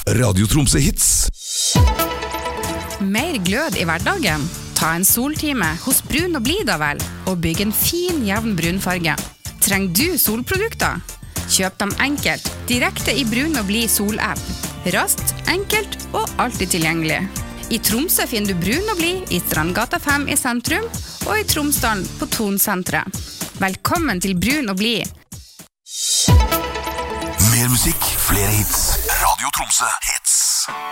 Radio Tromsø Hits. Mer glød i hverdagen? Ta en soltime hos Brun og Blid da vel, og bygg en fin, jevn brunfarge. Trenger du solprodukter? Kjøp dem enkelt, direkte i Brun og Blid sol-app. Raskt, enkelt og alltid tilgjengelig. I Tromsø finner du Brun og Blid i Strandgata 5 i sentrum, og i Tromsdalen på Tonsenteret. Velkommen til Brun og Blid. Mer musikk, flere hits. Radio Tromsø